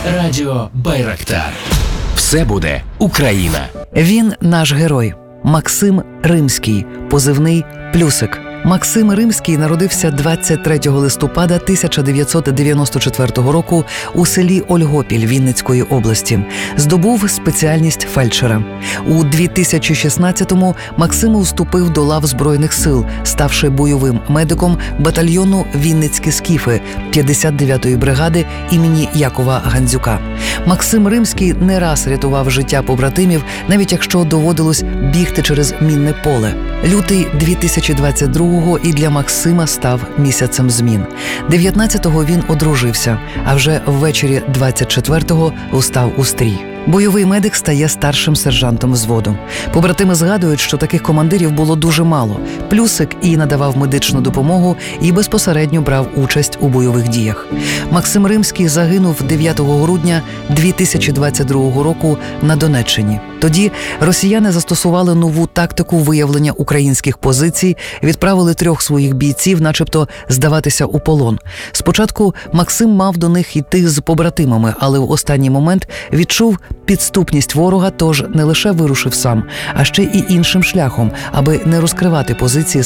Радіо Байрактар. Все буде Україна. Він наш герой. Максим Римський, позивний «Плюсик». Максим Римський народився 23 листопада 1994 року у селі Ольгопіль Вінницької області. Здобув спеціальність фельдшера. У 2016-му Максим вступив до лав Збройних сил, ставши бойовим медиком батальйону «Вінницькі скіфи» 59-ї бригади імені Якова Гандзюка. Максим Римський не раз рятував життя побратимів, навіть якщо доводилось бігти через мінне поле. Лютий 2022-го і для Максима став місяцем змін. 19-го він одружився, а вже ввечері 24-го встав у стрій. Бойовий медик стає старшим сержантом взводу. Побратими згадують, що таких командирів було дуже мало. Плюсик і надавав медичну допомогу, і безпосередньо брав участь у бойових діях. Максим Римський загинув 9 грудня 2022 року на Донеччині. Тоді росіяни застосували нову тактику виявлення українських позицій, відправили 3 своїх бійців начебто здаватися у полон. Спочатку Максим мав до них йти з побратимами, але в останній момент відчув підступність ворога, тож не лише вирушив сам, а ще і іншим шляхом, аби не розкривати позиції